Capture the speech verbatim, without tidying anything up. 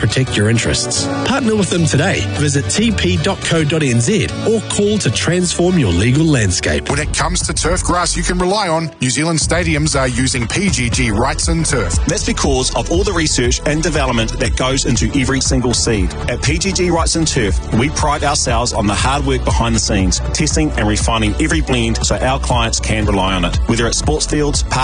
protect your interests. Partner with them today. Visit t p dot co dot n z or call to transform your legal landscape. When it comes to turf grass you can rely on, New Zealand stadiums are using P G G Wrightson Turf. That's because of all the research and development that goes into every single seed. At P G G Wrightson Turf, we pride ourselves on the hard work behind the scenes, testing and refining every blend so our clients can rely on it. Whether it's sports fields,